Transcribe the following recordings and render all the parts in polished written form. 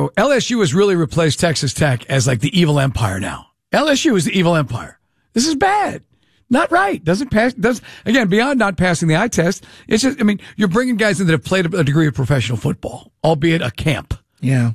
LSU has really replaced Texas Tech as like the evil empire now. LSU is the evil empire. This is bad. Not right. Again, beyond not passing the eye test, it's just, I mean, you're bringing guys in that have played a degree of professional football, albeit a camp. Yeah.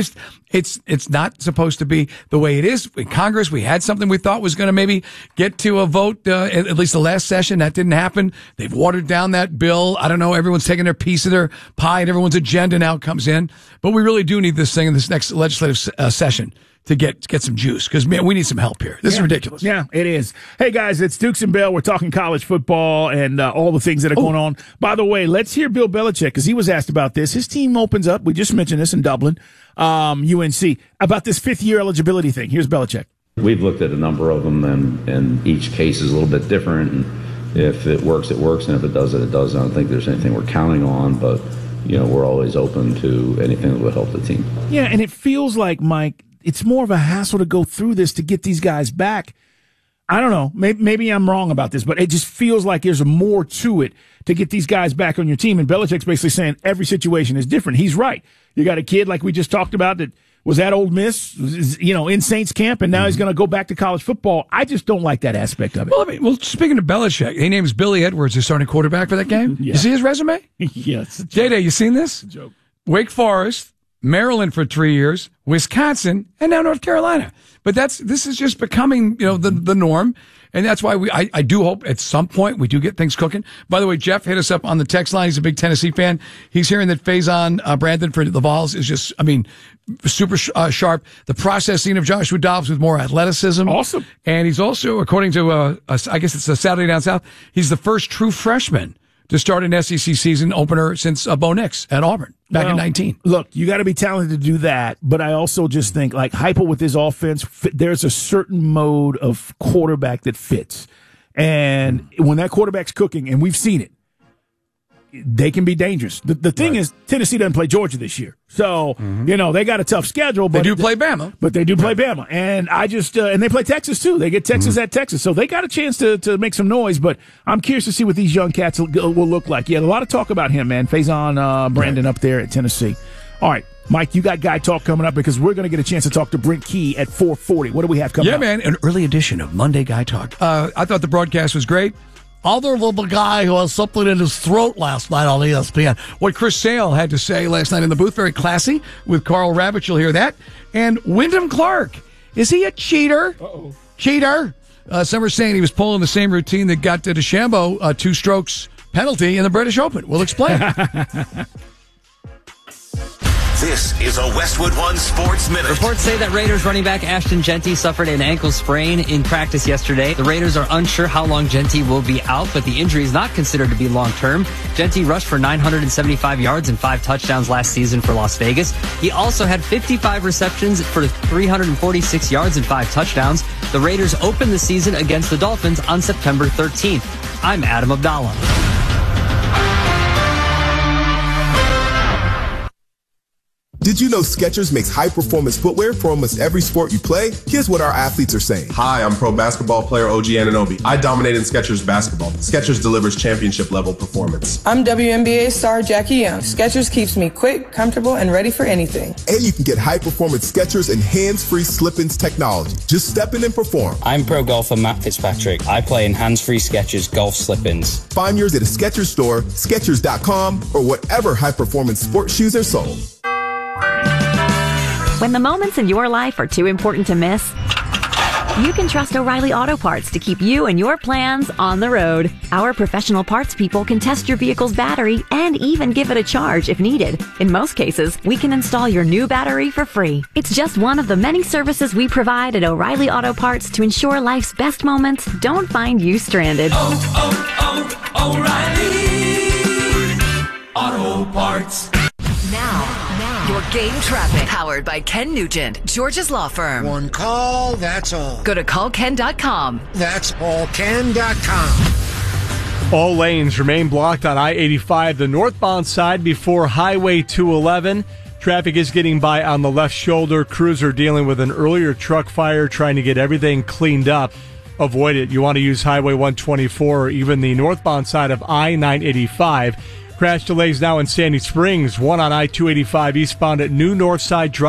It's not supposed to be the way it is. In Congress, we had something we thought was going to maybe get to a vote, at least the last session. That didn't happen. They've watered down that bill. I don't know. Everyone's taking their piece of their pie and everyone's agenda now comes in. But we really do need this thing in this next legislative session to get some juice, because, man, we need some help here. This is ridiculous. Yeah, it is. Hey, guys, it's Dukes and Bell. We're talking college football and all the things that are going on. By the way, let's hear Bill Belichick, because he was asked about this. His team opens up. We just mentioned this in Dublin, UNC, about this fifth-year eligibility thing. Here's Belichick. We've looked at a number of them, and each case is a little bit different. And if it works, it works, and if it doesn't, it doesn't. I don't think there's anything we're counting on, but, we're always open to anything that would help the team. Yeah, and it feels like, Mike, it's more of a hassle to go through this to get these guys back. I don't know. Maybe I'm wrong about this, but it just feels like there's more to it to get these guys back on your team. And Belichick's basically saying every situation is different. He's right. You got a kid like we just talked about that was at Ole Miss, in Saints camp, and now he's going to go back to college football. I just don't like that aspect of it. Well, speaking of Belichick, he names Billy Edwards his starting quarterback for that game. Yeah. You see his resume? Yes. J-Day, you seen this? It's a joke. Wake Forest, Maryland for 3 years, Wisconsin, and now North Carolina. But this is just becoming, the norm. And that's why I do hope at some point we do get things cooking. By the way, Jeff hit us up on the text line. He's a big Tennessee fan. He's hearing that Faison Brandon for the Vols is just, super sharp. The processing of Joshua Dobbs with more athleticism. Awesome. And he's also, according to, I guess it's a Saturday Down South, he's the first true freshman to start an SEC season opener since Bo Nix at Auburn back in 19. Look, you got to be talented to do that, but I also just think, like, Heupel with his offense, there's a certain mode of quarterback that fits. And when that quarterback's cooking, and we've seen it, they can be dangerous. The thing is, Tennessee doesn't play Georgia this year. So, they got a tough schedule. But they do play Bama. But they do play Bama. And I just, and they play Texas too. They get Texas at Texas. So they got a chance to make some noise, but I'm curious to see what these young cats will look like. Yeah, a lot of talk about him, man. Faison Brandon up there at Tennessee. All right. Mike, you got Guy Talk coming up because we're going to get a chance to talk to Brent Key at 4:40. What do we have coming up? Yeah, man, an early edition of Monday Guy Talk. I thought the broadcast was great. Other little guy who has something in his throat last night on ESPN. What Chris Sale had to say last night in the booth, very classy, with Carl Rabbit, you'll hear that. And Wyndham Clark, is he a cheater? Uh-oh. Cheater? Some are saying he was pulling the same routine that got to DeChambeau 2 strokes penalty in the British Open. We'll explain. This is a Westwood One Sports Minute. Reports say that Raiders running back Ashton Jeanty suffered an ankle sprain in practice yesterday. The Raiders are unsure how long Jeanty will be out, but the injury is not considered to be long-term. Jeanty rushed for 975 yards and 5 touchdowns last season for Las Vegas. He also had 55 receptions for 346 yards and 5 touchdowns. The Raiders open the season against the Dolphins on September 13th. I'm Adam Abdallah. Did you know Skechers makes high-performance footwear for almost every sport you play? Here's what our athletes are saying. Hi, I'm pro basketball player OG Anunoby. I dominate in Skechers basketball. Skechers delivers championship-level performance. I'm WNBA star Jackie Young. Skechers keeps me quick, comfortable, and ready for anything. And you can get high-performance Skechers and hands-free slip-ins technology. Just step in and perform. I'm pro golfer Matt Fitzpatrick. I play in hands-free Skechers golf slip-ins. Find yours at a Skechers store, Skechers.com, or whatever high-performance sports shoes are sold. When the moments in your life are too important to miss, you can trust O'Reilly Auto Parts to keep you and your plans on the road. Our professional parts people can test your vehicle's battery and even give it a charge if needed. In most cases, we can install your new battery for free. It's just one of the many services we provide at O'Reilly Auto Parts to ensure life's best moments don't find you stranded. O'Reilly Auto Parts. Now, your game traffic. Powered by Ken Nugent, George's Law Firm. One call, that's all. Go to callken.com. That's allken.com. All lanes remain blocked on I-85, the northbound side before Highway 211. Traffic is getting by on the left shoulder. Crews are dealing with an earlier truck fire, trying to get everything cleaned up. Avoid it. You want to use Highway 124 or even the northbound side of I-985. Crash delays now in Sandy Springs, one on I-285 eastbound at New Northside Drive.